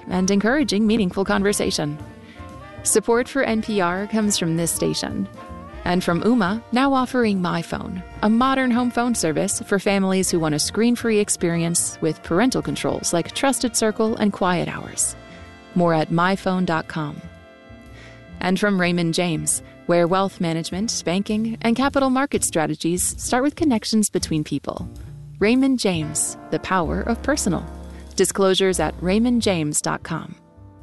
and encouraging meaningful conversation. Support for NPR comes from this station. And from Ooma, now offering MyPhone, a modern home phone service for families who want a screen-free experience with parental controls like Trusted Circle and Quiet Hours. More at myphone.com. And from Raymond James, where wealth management, banking, and capital market strategies start with connections between people. Raymond James, the power of personal. Disclosures at raymondjames.com.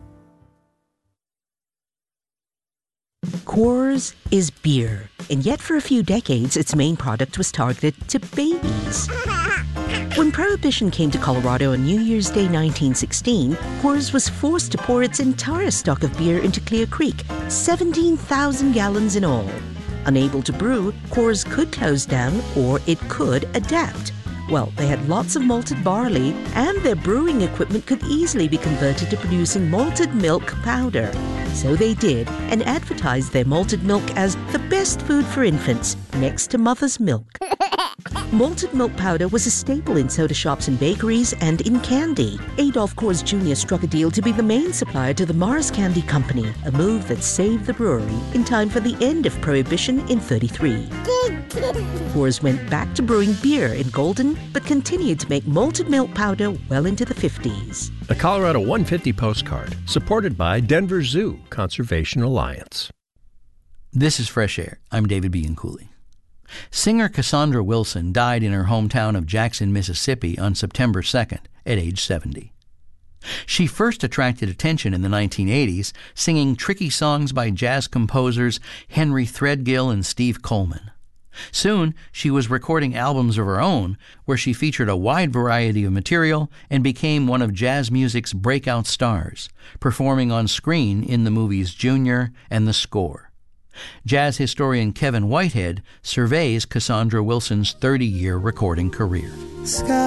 Coors is beer, and yet for a few decades its main product was targeted to babies. When Prohibition came to Colorado on New Year's Day 1916, Coors was forced to pour its entire stock of beer into Clear Creek, 17,000 gallons in all. Unable to brew, Coors could close down or it could adapt. Well, they had lots of malted barley, and their brewing equipment could easily be converted to producing malted milk powder. So they did, and advertised their malted milk as the best food for infants, next to mother's milk. Malted milk powder was a staple in soda shops and bakeries and in candy. Adolph Coors Jr. struck a deal to be the main supplier to the Mars Candy Company, a move that saved the brewery in time for the end of Prohibition in '33. Coors went back to brewing beer in Golden, but continued to make malted milk powder well into the 50s. A Colorado 150 postcard, supported by Denver Zoo Conservation Alliance. This is Fresh Air. I'm David Bianculli. Singer Cassandra Wilson died in her hometown of Jackson, Mississippi on September 2nd at age 70. She first attracted attention in the 1980s, singing tricky songs by jazz composers Henry Threadgill and Steve Coleman. Soon, she was recording albums of her own, where she featured a wide variety of material and became one of jazz music's breakout stars, performing on screen in the movies Junior and The Score. Jazz historian Kevin Whitehead surveys Cassandra Wilson's 30-year recording career.